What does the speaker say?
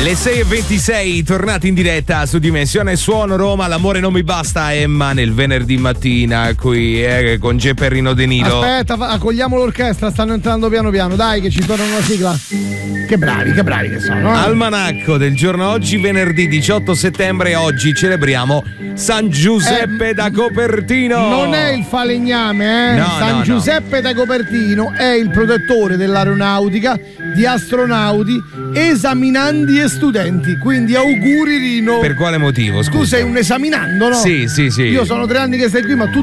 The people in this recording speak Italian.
Le 6:26, tornati in diretta su Dimensione Suono Roma. L'amore non mi basta, Emma, nel venerdì mattina qui con Gepperino De Niro. Aspetta, accogliamo l'orchestra, stanno entrando piano piano, dai che ci torna una sigla. Che bravi che sono. Almanacco del giorno oggi, venerdì 18 settembre. Oggi celebriamo San Giuseppe da Copertino. Non è il falegname, No, San no, Giuseppe da Copertino è il protettore dell'aeronautica, di astronauti, esaminandi e studenti. Quindi auguri, Rino. Per quale motivo? Scusa. Tu sei un esaminando, no? Sì. Io sono 3 anni che stai qui, ma tu